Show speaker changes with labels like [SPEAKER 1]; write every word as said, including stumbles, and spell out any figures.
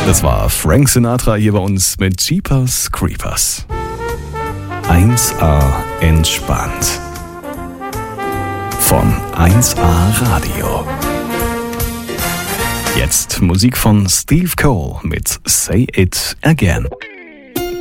[SPEAKER 1] Das war Frank Sinatra hier bei uns mit Jeepers Creepers. eins A entspannt. Von eins A Radio. Jetzt Musik von Steve Cole mit Say It Again.